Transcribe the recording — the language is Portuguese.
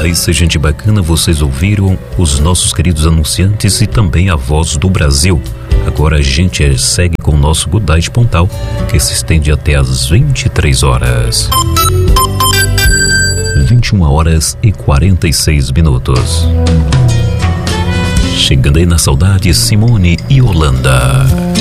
Aí, gente bacana, vocês ouviram os nossos queridos anunciantes e também a Voz do Brasil. Agora a gente segue com o nosso Good Night Pontal, que se estende até às 23 horas. 21 horas e 46 minutos. Chegando aí na saudade, Simone e Holanda.